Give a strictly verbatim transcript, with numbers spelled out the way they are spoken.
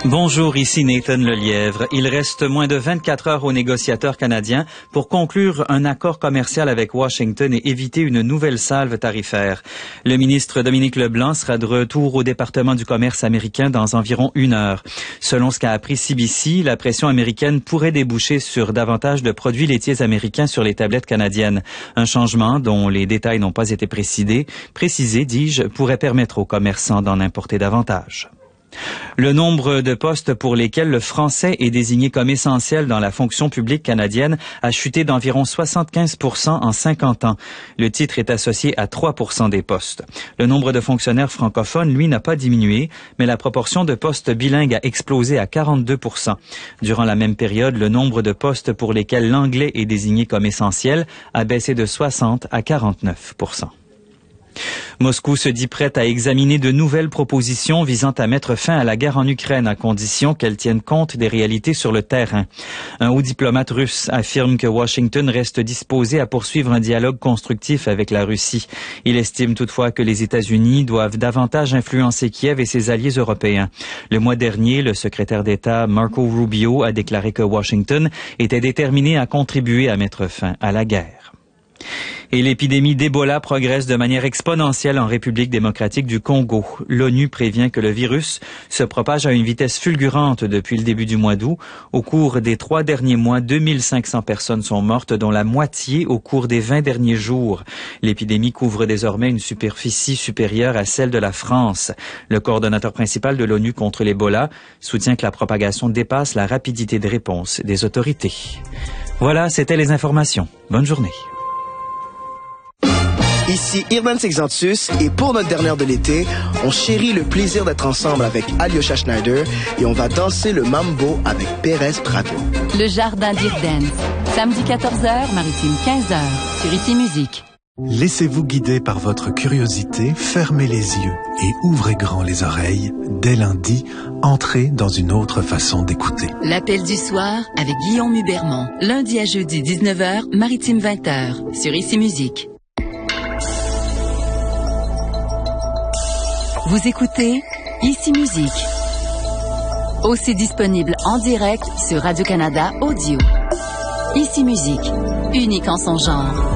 Bonjour, ici Nathan Lelièvre. Il reste moins de vingt-quatre heures aux négociateurs canadiens pour conclure un accord commercial avec Washington et éviter une nouvelle salve tarifaire. Le ministre Dominique Leblanc sera de retour au département du commerce américain dans environ une heure. Selon ce qu'a appris C B C, la pression américaine pourrait déboucher sur davantage de produits laitiers américains sur les tablettes canadiennes. Un changement dont les détails n'ont pas été précisés, précisés, dis-je, pourrait permettre aux commerçants d'en importer davantage. Le nombre de postes pour lesquels le français est désigné comme essentiel dans la fonction publique canadienne a chuté d'environ soixante-quinze pour cent en cinquante ans. Le titre est associé à trois pour cent des postes. Le nombre de fonctionnaires francophones, lui, n'a pas diminué, mais la proportion de postes bilingues a explosé à quarante-deux pour cent. Durant la même période, le nombre de postes pour lesquels l'anglais est désigné comme essentiel a baissé de soixante à quarante-neuf pour cent. Moscou se dit prête à examiner de nouvelles propositions visant à mettre fin à la guerre en Ukraine à condition qu'elles tiennent compte des réalités sur le terrain. Un haut diplomate russe affirme que Washington reste disposé à poursuivre un dialogue constructif avec la Russie. Il estime toutefois que les États-Unis doivent davantage influencer Kiev et ses alliés européens. Le mois dernier, le secrétaire d'État Marco Rubio a déclaré que Washington était déterminé à contribuer à mettre fin à la guerre. Et l'épidémie d'Ebola progresse de manière exponentielle en République démocratique du Congo. L'ONU prévient que le virus se propage à une vitesse fulgurante depuis le début du mois d'août. Au cours des trois derniers mois, deux mille cinq cents personnes sont mortes, dont la moitié au cours des vingt derniers jours. L'épidémie couvre désormais une superficie supérieure à celle de la France. Le coordonnateur principal de l'ONU contre l'Ebola soutient que la propagation dépasse la rapidité de réponse des autorités. Voilà, c'était les informations. Bonne journée. Ici Irman Sexantus et pour notre dernière de l'été, on chérit le plaisir d'être ensemble avec Alyosha Schneider et on va danser le mambo avec Pérez Prado. Le Jardin d'Irden, samedi quatorze heures, Maritime quinze heures, sur Ici Musique. Laissez-vous guider par votre curiosité, fermez les yeux et ouvrez grand les oreilles. Dès lundi, entrez dans une autre façon d'écouter. L'appel du soir avec Guillaume Hubermont. Lundi à jeudi dix-neuf heures, Maritime vingt heures, sur Ici Musique. Vous écoutez Ici Musique. Aussi disponible en direct sur Radio-Canada Audio. Ici Musique, unique en son genre.